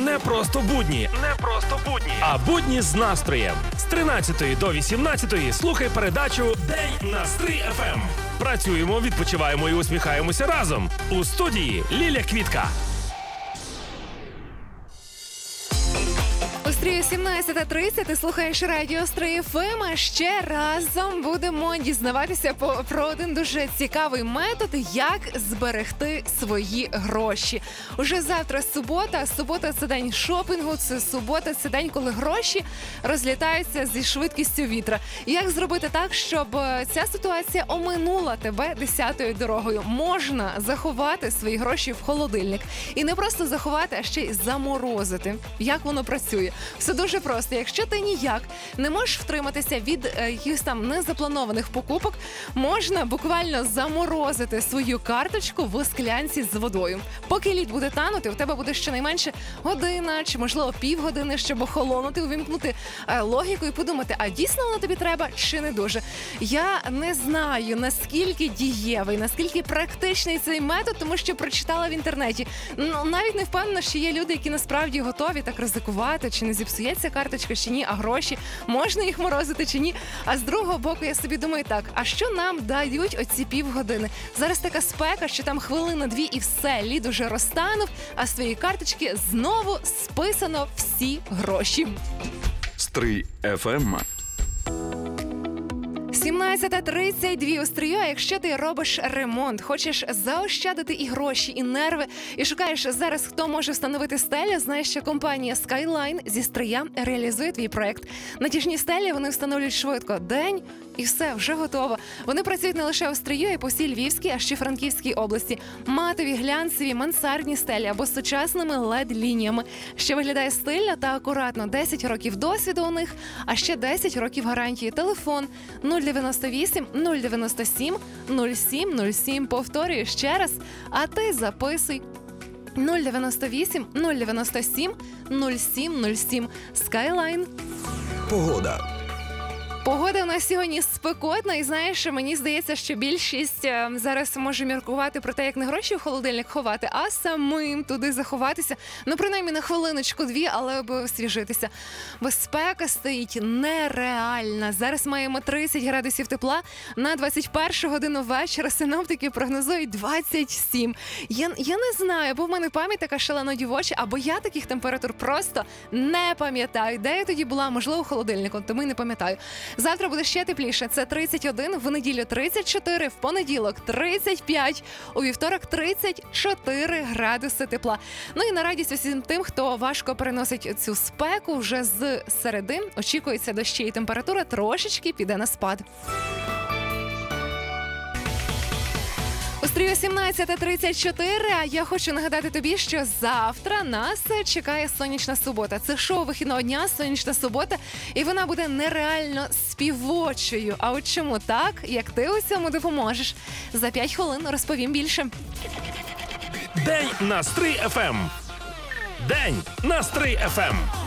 Не просто будні, а будні з настроєм. З 13 до 18 слухай передачу «День на Стрий ФМ». Працюємо, відпочиваємо і усміхаємося разом. У студії Ліля Квітка. У стрію 17:30 ти слухаєш радіо Стрий ФМ, а ще разом будемо дізнаватися про один дуже цікавий метод, як зберегти свої гроші. Уже завтра субота. Субота – це день шопінгу, субота – це день, коли гроші розлітаються зі швидкістю вітра. Як зробити так, щоб ця ситуація оминула тебе 10-ю дорогою? Можна заховати свої гроші в холодильник. І не просто заховати, а ще й заморозити. Як воно працює? Все дуже просто. Якщо ти ніяк не можеш втриматися від якихось там незапланованих покупок, можна буквально заморозити свою карточку в склянці з водою. Поки лід буде танути, у тебе буде щонайменше година чи, можливо, півгодини, щоб охолонути, увімкнути логіку і подумати, а дійсно воно тобі треба чи не дуже. Я не знаю, наскільки дієвий, наскільки практичний цей метод, тому що прочитала в інтернеті. Навіть не впевнена, що є люди, які насправді готові так ризикувати, чи не зіпсується карточка, чи ні, а гроші, можна їх морозити, чи ні. А з другого боку, я собі думаю так, а що нам дають оці півгодини? Зараз така спека, що там хвилина-дві і все, лід уже розтанув, а з твоєї карточки знову списано всі гроші. Стрий ФМ. 17:32 у Стрию. Якщо ти робиш ремонт, хочеш заощадити і гроші, і нерви, і шукаєш зараз, хто може встановити стелю, знаєш, що компанія Skyline зі Стрия реалізує твій проект. Натяжні стелі вони встановлюють швидко. День і все, вже готово. Вони працюють не лише у Стрию, і по всій Львівській, а ще й Франківській області. Матові, глянцеві, мансардні стелі або з сучасними LED-лініями, що виглядає стильно та акуратно. 10 років досвіду у них, а ще 10 років гарантії. Телефон 098 097 0707. Повторюю ще раз, а ти записуй. 098 097 0707. Skyline. Погода. Погода у нас сьогодні спекотна, і знаєш, мені здається, що більшість зараз може міркувати про те, як не гроші в холодильник ховати, а самим туди заховатися. Ну, принаймні на хвилиночку-дві, але аби освіжитися. Бо спека стоїть нереальна. Зараз маємо 30 градусів тепла, на 21 годину вечора синоптики прогнозують 27. Я не знаю, бо в мене пам'ять така шалено дівоча, або я таких температур просто не пам'ятаю. Де я тоді була? Можливо, в холодильнику, тому й не пам'ятаю. Завтра буде ще тепліше. Це 31, в неділю 34, в понеділок 35, у вівторок 34 градуси тепла. Ну і на радість усім тим, хто важко переносить цю спеку, вже з середи очікується дощі і температура трошечки піде на спад. У Стрію 17:34, а я хочу нагадати тобі, що завтра нас чекає сонячна субота. Це шоу вихідного дня, сонячна субота, і вона буде нереально співочою. А от чому так, як ти у цьому допоможеш? За 5 хвилин розповім більше. День на Стрий ФМ. День на Стрий ФМ.